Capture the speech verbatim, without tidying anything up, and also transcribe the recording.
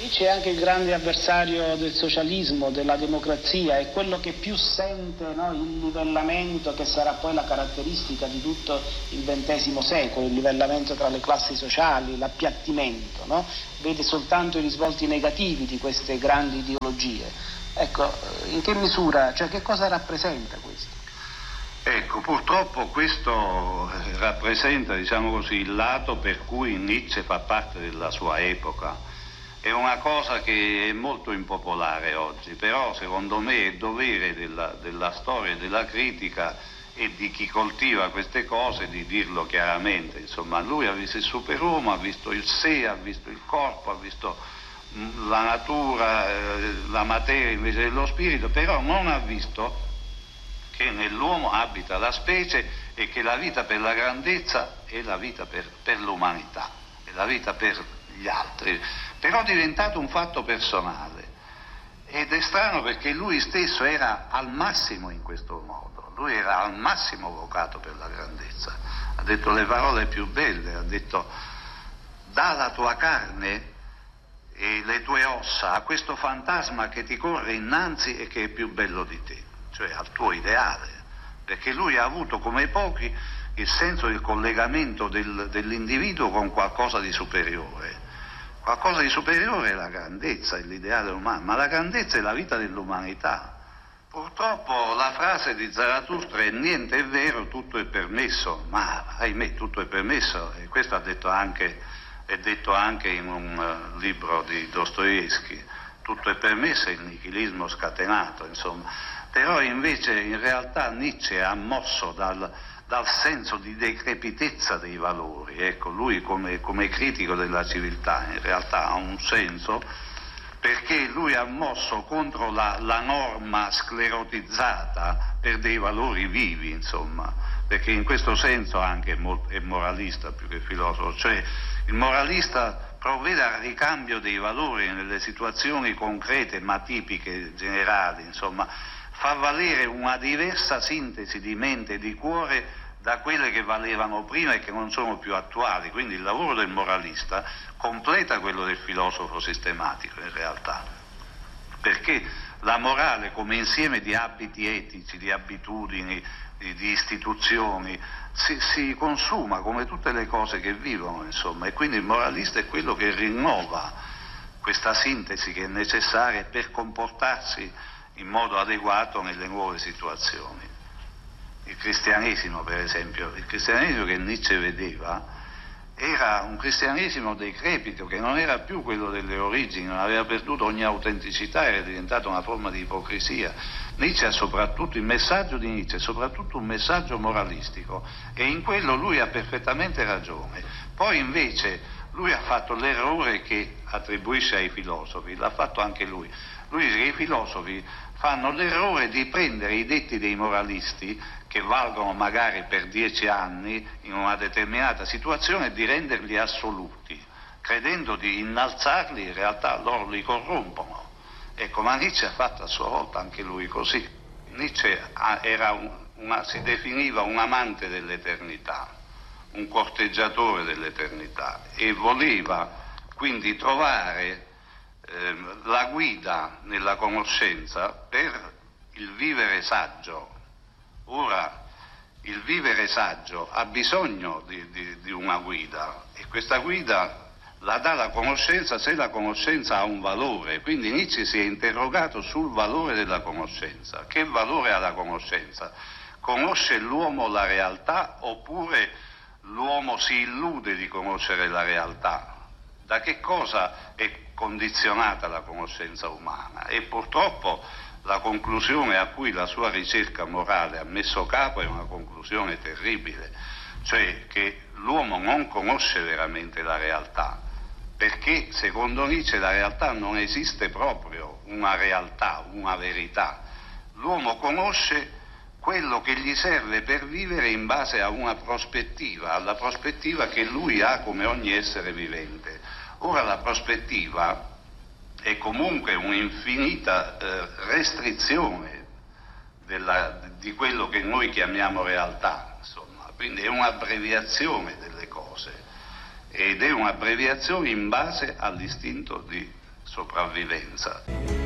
Nietzsche è anche il grande avversario del socialismo, della democrazia, è quello che più sente, no, il livellamento che sarà poi la caratteristica di tutto il ventesimo secolo, il livellamento tra le classi sociali, l'appiattimento, no? Vede soltanto i risvolti negativi di queste grandi ideologie. Ecco, in che misura, cioè che cosa rappresenta questo? Ecco, purtroppo questo rappresenta, diciamo così, il lato per cui Nietzsche fa parte della sua epoca. È una cosa che è molto impopolare oggi, però secondo me è dovere della, della storia e della critica e di chi coltiva queste cose di dirlo chiaramente. Insomma, lui ha visto il superuomo, ha visto il sé, ha visto il corpo, ha visto la natura, eh, la materia invece dello spirito, però non ha visto che nell'uomo abita la specie e che la vita per la grandezza è la vita per, per l'umanità, è la vita per gli altri. Però è diventato un fatto personale ed è strano perché lui stesso era al massimo in questo modo, lui era al massimo vocato per la grandezza, ha detto le parole più belle, ha detto dà la tua carne e le tue ossa a questo fantasma che ti corre innanzi e che è più bello di te, cioè al tuo ideale, perché lui ha avuto come pochi il senso del collegamento del, dell'individuo con qualcosa di superiore. Qualcosa di superiore è la grandezza, è l'ideale umano, ma la grandezza è la vita dell'umanità. Purtroppo la frase di Zarathustra è niente è vero, tutto è permesso, ma ahimè tutto è permesso, e questo ha detto anche, è detto anche in un uh, libro di Dostoevskij, tutto è permesso, è il nichilismo scatenato, insomma. Però invece in realtà Nietzsche ha mosso dal... dal senso di decrepitezza dei valori. Ecco, lui come, come critico della civiltà in realtà ha un senso, perché lui ha mosso contro la, la norma sclerotizzata per dei valori vivi, insomma, perché in questo senso anche è, mo- è moralista più che filosofo, cioè il moralista provvede al ricambio dei valori nelle situazioni concrete ma tipiche, generali, insomma, fa valere una diversa sintesi di mente e di cuore da quelle che valevano prima e che non sono più attuali. Quindi il lavoro del moralista completa quello del filosofo sistematico in realtà, perché la morale come insieme di abiti etici, di abitudini, di, di istituzioni si, si consuma come tutte le cose che vivono, insomma, e quindi il moralista è quello che rinnova questa sintesi che è necessaria per comportarsi in modo adeguato nelle nuove situazioni. Il cristianesimo, per esempio, il cristianesimo che Nietzsche vedeva era un cristianesimo decrepito, che non era più quello delle origini, non aveva perduto ogni autenticità, era diventata una forma di ipocrisia. Nietzsche ha soprattutto, il messaggio di Nietzsche è soprattutto un messaggio moralistico e in quello lui ha perfettamente ragione. Poi invece lui ha fatto l'errore che attribuisce ai filosofi, l'ha fatto anche lui. Lui dice che i filosofi fanno l'errore di prendere i detti dei moralisti, che valgono magari per dieci anni in una determinata situazione, e di renderli assoluti, credendo di innalzarli, in realtà loro li corrompono. Ecco, ma Nietzsche ha fatto a sua volta anche lui così. Nietzsche era un, una, si definiva un amante dell'eternità, un corteggiatore dell'eternità, e voleva quindi trovare eh, la guida nella conoscenza per il vivere saggio. Ora, il vivere saggio ha bisogno di, di, di una guida, e questa guida la dà la conoscenza se la conoscenza ha un valore. Quindi Nietzsche si è interrogato sul valore della conoscenza. Che valore ha la conoscenza? Conosce l'uomo la realtà oppure l'uomo si illude di conoscere la realtà? Da che cosa è condizionata la conoscenza umana? E purtroppo la conclusione a cui la sua ricerca morale ha messo capo è una conclusione terribile, cioè che l'uomo non conosce veramente la realtà, perché secondo Nietzsche la realtà non esiste proprio, una realtà, una verità. L'uomo conosce quello che gli serve per vivere in base a una prospettiva, alla prospettiva che lui ha come ogni essere vivente. Ora la prospettiva è comunque un'infinita eh, restrizione della, di quello che noi chiamiamo realtà, insomma, quindi è un'abbreviazione delle cose ed è un'abbreviazione in base all'istinto di sopravvivenza.